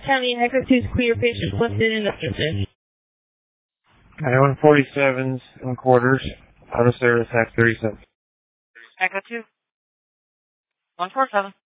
County Echo 2's clear patients listed in the system. 147s and quarters. Out of service, Act 37. Echo 2. 147.